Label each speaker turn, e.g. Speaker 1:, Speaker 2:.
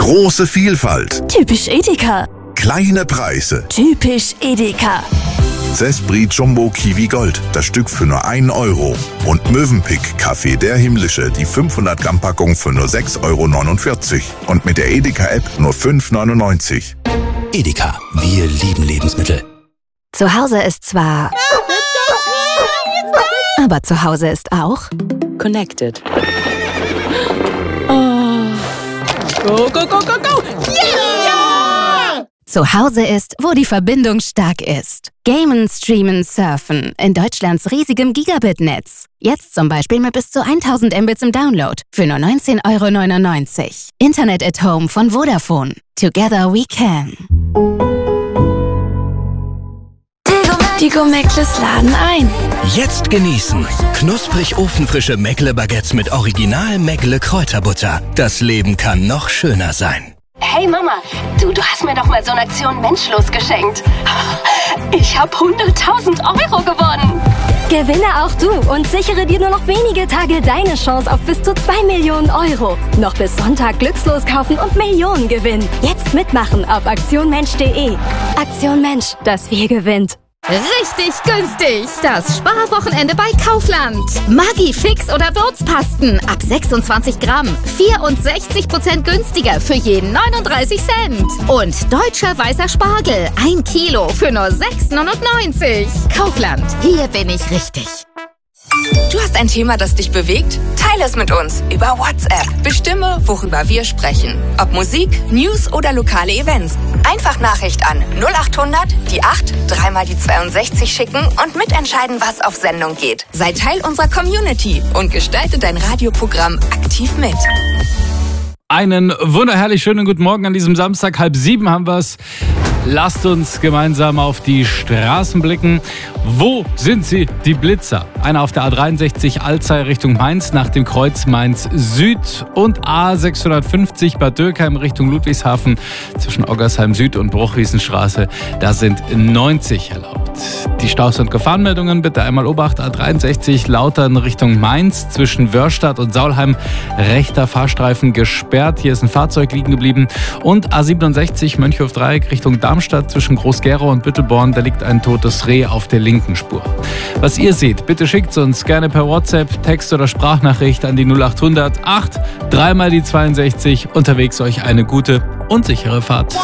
Speaker 1: Große Vielfalt.
Speaker 2: Typisch Edeka.
Speaker 1: Kleine Preise.
Speaker 2: Typisch Edeka.
Speaker 1: Zespri Jumbo Kiwi Gold, das Stück für nur 1 Euro. Und Mövenpick Kaffee der Himmlische, die 500 Gramm Packung für nur 6,49 Euro. Und mit der Edeka-App nur 5,99 €.
Speaker 3: Edeka, wir lieben Lebensmittel.
Speaker 2: Zu Hause ist zwar... aber zu Hause ist auch...
Speaker 4: Connected. Oh. Go, go, go, go, go! Yeah!
Speaker 2: Zu Hause ist, wo die Verbindung stark ist. Gamen, Streamen, Surfen in Deutschlands riesigem Gigabit-Netz. Jetzt zum Beispiel mit bis zu 1000 Mbits im Download für nur 19,99 €. Internet at Home von Vodafone. Together we can.
Speaker 5: Die Go-Meckles laden ein.
Speaker 3: Jetzt genießen. Knusprig ofenfrische Meckle-Baguettes mit Original Meckle-Kräuterbutter. Das Leben kann noch schöner sein.
Speaker 6: Hey Mama, du hast mir doch mal so eine Aktion Menschlos geschenkt. Ich habe 100.000 € gewonnen.
Speaker 7: Gewinne auch du und sichere dir nur noch wenige Tage deine Chance auf bis zu 2 Millionen €. Noch bis Sonntag glückslos kaufen und Millionen gewinnen. Jetzt mitmachen auf aktionmensch.de. Aktion Mensch, das Wir gewinnt.
Speaker 8: Richtig günstig! Das Sparwochenende bei Kaufland. Maggi Fix oder Würzpasten ab 26 Gramm. 64% günstiger für jeden 39 Cent. Und deutscher weißer Spargel 1 Kilo für nur 6,99 €. Kaufland, hier bin ich richtig.
Speaker 9: Du hast ein Thema, das dich bewegt? Teile es mit uns über WhatsApp. Bestimme, worüber wir sprechen. Ob Musik, News oder lokale Events. Einfach Nachricht an 0800 die 8 3 mal die 62 schicken und mitentscheiden, was auf Sendung geht. Sei Teil unserer Community und gestalte dein Radioprogramm aktiv mit.
Speaker 10: Einen wunderherrlich schönen guten Morgen an diesem Samstag. 6:30 haben wir es. Lasst uns gemeinsam auf die Straßen blicken. Wo sind sie, die Blitzer? Einer auf der A63 Alzey Richtung Mainz nach dem Kreuz Mainz Süd und A650 Bad Dürkheim Richtung Ludwigshafen zwischen Oggersheim Süd und Bruchwiesenstraße. Da sind 90 erlaubt. Die Staus- und Gefahrenmeldungen bitte einmal Obacht. A63 Lautern Richtung Mainz zwischen Wörstadt und Saulheim. Rechter Fahrstreifen gesperrt. Hier ist ein Fahrzeug liegen geblieben. Und A67 Mönchhof-Dreieck Richtung Darmstadt zwischen Groß-Gerau und Büttelborn. Da liegt ein totes Reh auf der linken Spur. Was ihr seht, bitte schickt es uns gerne per WhatsApp, Text oder Sprachnachricht an die 0800 8 3 mal die 62. Unterwegs euch eine gute und sichere Fahrt.